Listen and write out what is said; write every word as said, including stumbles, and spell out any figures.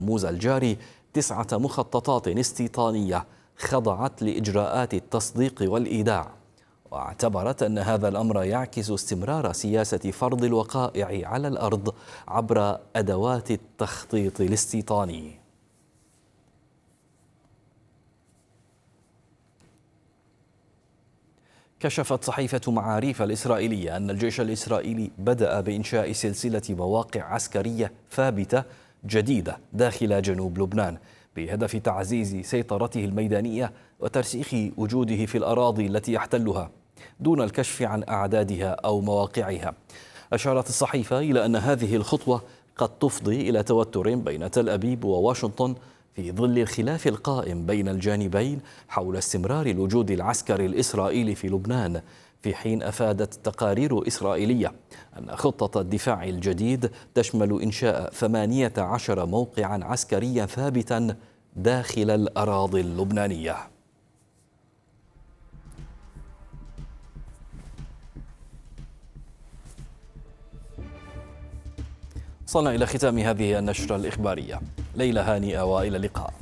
تموز الجاري تسعة مخططات استيطانية خضعت لإجراءات التصديق والإيداع، واعتبرت أن هذا الأمر يعكس استمرار سياسة فرض الوقائع على الأرض عبر أدوات التخطيط الاستيطاني. كشفت صحيفة معاريف الإسرائيلية أن الجيش الإسرائيلي بدأ بإنشاء سلسلة مواقع عسكرية ثابتة جديدة داخل جنوب لبنان بهدف تعزيز سيطرته الميدانية وترسيخ وجوده في الأراضي التي يحتلها دون الكشف عن أعدادها أو مواقعها. أشارت الصحيفة إلى أن هذه الخطوة قد تفضي إلى توتر بين تل أبيب وواشنطن في ظل الخلاف القائم بين الجانبين حول استمرار الوجود العسكري الإسرائيلي في لبنان، في حين أفادت تقارير إسرائيلية أن خطة الدفاع الجديد تشمل إنشاء ثمانية عشر موقعا عسكريا ثابتا داخل الأراضي اللبنانية. وصلنا إلى ختام هذه النشرة الإخبارية. ليلة هانئة وإلى اللقاء.